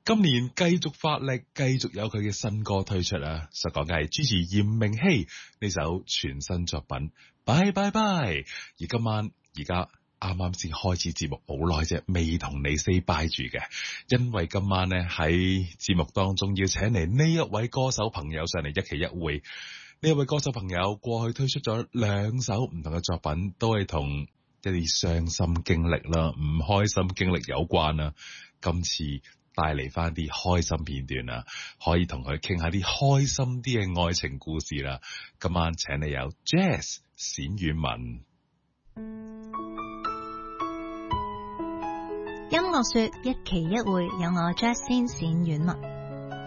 今年繼續發力，繼續有佢嘅新歌推出啊！所講嘅係主持嚴明熙呢首全新作品《拜拜拜》。而今晚而家啱啱先開始節目冇耐啫，未同你 say bye 住嘅，因為今晚呢喺節目當中要請嚟呢一位歌手朋友上嚟一期一會。呢一位歌手朋友過去推出咗2首唔同嘅作品，都係同一啲傷心經歷啦、唔開心經歷有關啦。今次帶嚟翻啲開心片段啦，可以同佢傾下啲開心啲嘅愛情故事啦。今晚請你有 Jazz 冼婉雯。 音樂說一期一會，有我 Jazz 冼婉雯。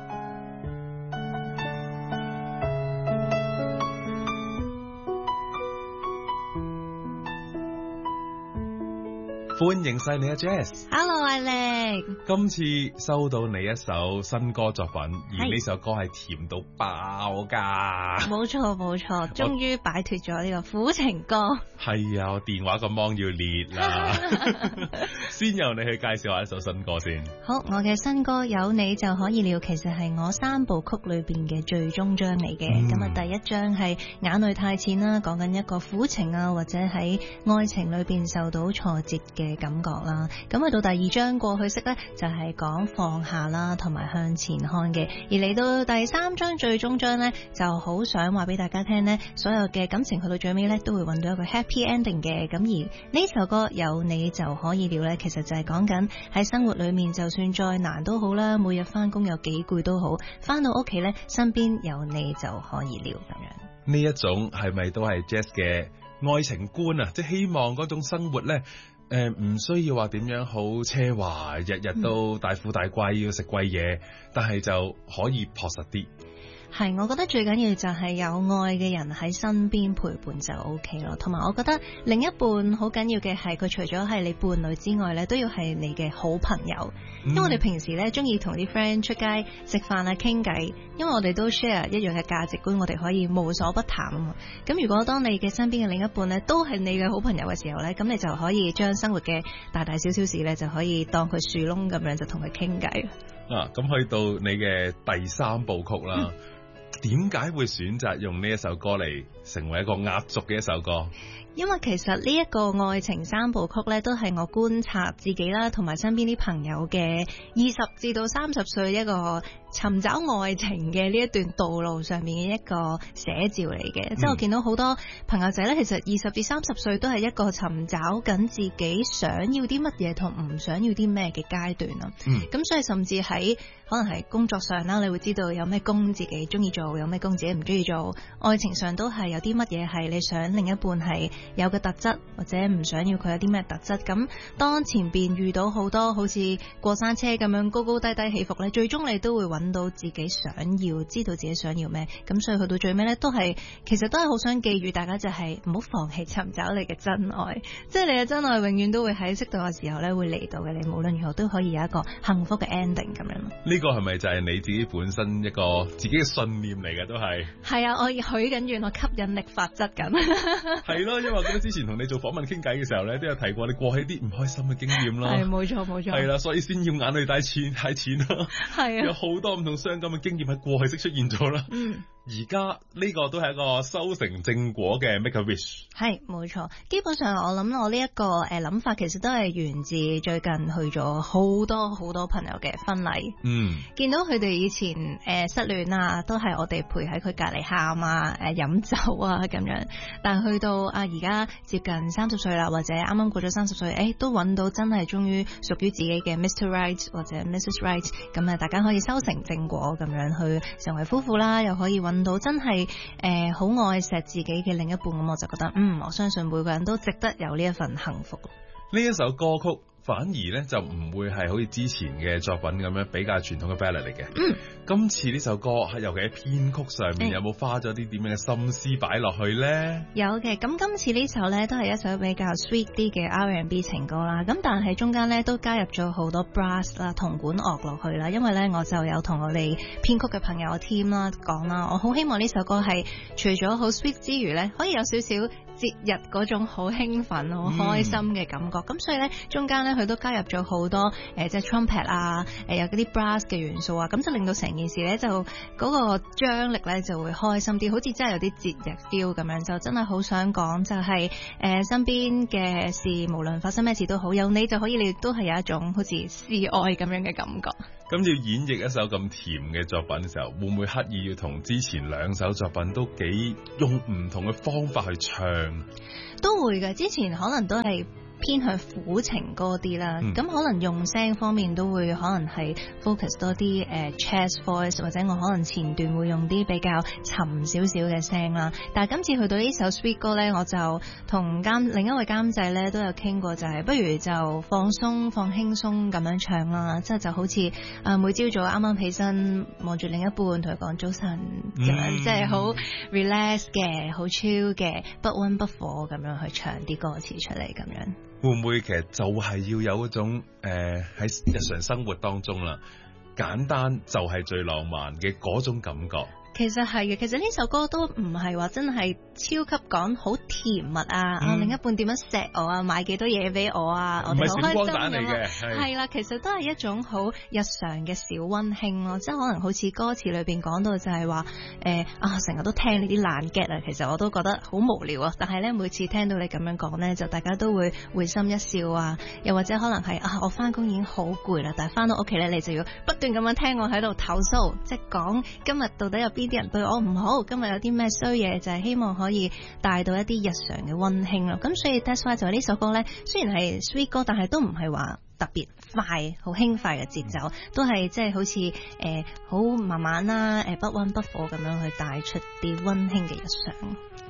歡迎晒你啊 Jazz。Hello 艾力， 今次收到你一首新歌作品，而呢首歌係甜到爆噶。 冇錯冇錯，終於擺脫咗呢個苦情歌。 係啊，我電話個芒要裂啦。先由你去介紹下一首新歌先。 好，我嘅新歌有你就可以了，其實係我3部曲裏邊嘅最終章嚟嘅。咁啊，第一章係眼淚太淺啦，講緊一個苦情啊，或者喺愛情裏邊受到挫折嘅感覺啦。咁去到第2章過去式呢，就係講放下啦，同埋向前看嘅。而嚟到第3章最終章呢，就好想話俾大家聽呢，所有嘅感情去到最尾呢，都會揾到一個 happy ending 嘅。咁而呢首歌有你就可以了呢，其實就係講緊喺生活裏面，就算再難都好啦，每日翻工有幾攰都好，翻到屋企呢，身邊有你就可以了咁樣。 呢一種係咪都係 Jazz 嘅愛情觀啊？即係希望嗰種生活呢，唔需要話點樣好奢華，日日都大富大貴，要食貴嘢，但係就可以樸實啲。 係，我覺得最緊要就係有愛嘅人喺身邊陪伴就 OK 咯。同埋我覺得另一半好緊要嘅係佢除咗係你伴侶之外咧，都要係你嘅好朋友。因為我哋平時咧中意同啲 friend 出街食飯啊傾偈，因為我哋都 share 一樣嘅價值觀，我哋可以無所不談啊嘛。咁如果當你嘅身邊嘅另一半咧都係你嘅好朋友嘅時候咧，咁你就可以將生活嘅大大小小事咧就可以當佢樹窿咁樣就同佢傾偈。 咁去到你嘅第3部曲啦。點解會選擇用呢一首歌嚟成為一個壓軸嘅一首歌？ 因為其實呢一個愛情3部曲呢，都係我觀察自己啦，同埋身邊啲朋友嘅20至到30歲一個尋找愛情嘅呢一段道路上面嘅一個寫照嚟嘅。即係我見到好多朋友仔呢，其實20至30歲都係一個尋找緊自己想要啲乜嘢同唔想要啲咩嘅階段啦。咁所以甚至喺可能係工作上啦，你會知道有咩工自己中意做，有咩工自己唔中意做。愛情上都係有啲乜嘢係你想另一半係有嘅特質，或者唔想要佢有啲咩特質。咁當前邊遇到好多好似過山車咁樣高高低低起伏咧，最終你都會揾到自己想要，知道自己想要咩。咁所以去到最尾咧，其實都係好想寄語大家，就係唔好放棄尋找你嘅真愛。即係你嘅真愛永遠都會喺適當嘅時候咧會嚟到嘅，你無論如何都可以有一個幸福嘅 ending 咁樣。 呢個係咪就係你自己本身一個自己嘅信念嚟嘅？都係。係啊，我許緊願，我吸引力法則咁。 係咯，因為我記得之前同你做訪問傾偈嘅時候咧，都有提過你過去啲唔開心嘅經驗啦。係，冇錯冇錯。係啦，所以先要眼淚太淺啦。係啊，有好多唔同傷感嘅經驗喺過去式出現咗啦。而家呢個都係一個修成正果嘅 make a wish。係，冇錯。基本上我諗我呢一個諗法，其實都係源自最近去咗好多好多朋友嘅婚禮。見到佢哋以前失戀啊，都係我哋陪喺佢隔離喊啊，飲酒啊咁樣。但係去到而家接近30歲啦，或者啱啱過咗30歲，都揾到真係終於屬於自己嘅 Mr. Right 或者 Mrs. Right， 咁啊大家可以修成正果咁樣去成為夫婦啦，又可以揾到真係好愛錫自己嘅另一半。咁我就覺得我相信每個人都值得有呢一份幸福。呢一首歌曲反而咧就唔會係好似之前嘅作品咁樣比較傳統嘅 ballad 嚟嘅。今次呢首歌尤其喺編曲上面有冇花咗啲點樣嘅心思擺落去呢？有嘅。咁今次呢首呢都係一首比較 sweet 啲嘅 R&B 情歌啦。咁但係中間呢都加入咗好多 brass 啦、銅管樂落去啦。因為呢我就有同我哋編曲嘅朋友 team 啦講啦，我好希望呢首歌係除咗好 sweet 之餘呢，可以有少少節日嗰種好興奮、好開心嘅感覺。咁所以咧，中間咧佢都加入咗好多即係 trumpet 啊，有嗰啲 brass 嘅元素啊，咁就令到成件事咧就嗰個張力咧就會開心啲，好似真係有啲節日 feel 咁樣。就真係好想講就係身邊嘅事，無論發生咩事都好，有你就可以，你都係有一種好似示愛咁樣嘅感覺。 咁要演繹一首咁甜嘅作品嘅時候，會唔會刻意要同之前兩首作品都幾用唔同嘅方法去唱？ 都會嘅，之前可能都係偏向苦情歌啲啦，咁可能用聲方面都會可能係 focus 多啲chest voice， 或者我可能前段會用啲比較沉少少嘅聲啦。但係今次去到呢首 Sweet 歌咧，我就同另一位監製咧都有傾過，就係不如就放鬆放輕鬆咁樣唱啦，即係就好似每朝早啱啱起身望住另一半同佢講早晨咁樣，即係好 relax 嘅，好 chill 嘅，不溫不火咁樣去唱啲歌詞出嚟咁樣。 會唔會其實就係要有嗰種喺日常生活當中啦，簡單就係最浪漫嘅嗰種感覺？ 其實係嘅，其實呢首歌都唔係話真係超級講好甜蜜啊，另一半點樣錫我啊，買幾多嘢俾我啊，我哋好開心咁啊，係啦，其實都係一種好日常嘅小溫馨咯，即係可能好似歌詞裏邊講到就係話成日都聽你啲爛 get 啊，其實我都覺得好無聊啊，但係咧每次聽到你咁樣講咧，就大家都會會心一笑啊，又或者可能係我翻工已經好攰啦，但係翻到屋企咧，你就要不斷咁樣聽我喺度投訴，即係講今日到底有邊啲人對我唔好，今日有啲咩衰嘢，就係希望可以帶到一啲日常嘅溫馨咯。咁所以 that's why 就呢首歌咧，雖然係 sweet 歌，但係都唔係話特別快、好輕快嘅節奏，都係即係好似好慢慢啦，不溫不火咁樣去帶出啲溫馨嘅日常。